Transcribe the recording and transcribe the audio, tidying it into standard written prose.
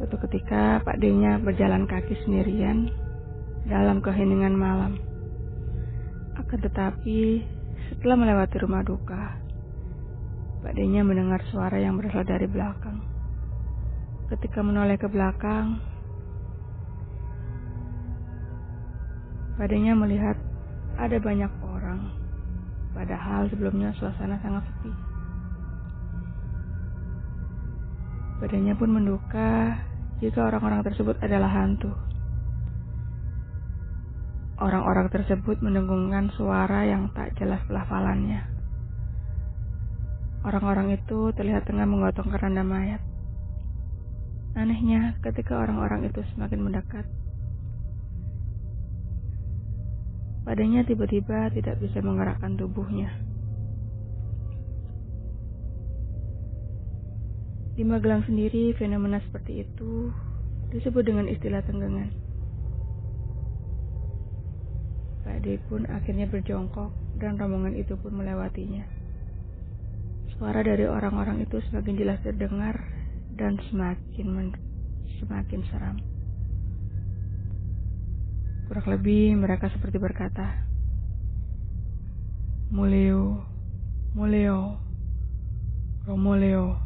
Suatu ketika Pak D-nya berjalan kaki sendirian dalam keheningan malam. Akan tetapi setelah melewati rumah duka, Pak D-nya mendengar suara yang berasal dari belakang. Ketika menoleh ke belakang, Pak D-nya melihat ada banyak orang, padahal sebelumnya suasana sangat sepi. Pak D-nya pun menduga jika orang-orang tersebut adalah hantu. Orang-orang tersebut mendengungkan suara yang tak jelas pelafalannya. Orang-orang itu terlihat tengah menggotong keranda mayat. Anehnya, ketika orang-orang itu semakin mendekat, Pak D-nya tiba-tiba tidak bisa menggerakkan tubuhnya. Di Magelang sendiri, fenomena seperti itu disebut dengan istilah tenggengan. Pak D pun akhirnya berjongkok dan rombongan itu pun melewatinya. Suara dari orang-orang itu semakin jelas terdengar dan semakin seram. Kurang lebih mereka seperti berkata, "Muleo, Muleo, Romoleo."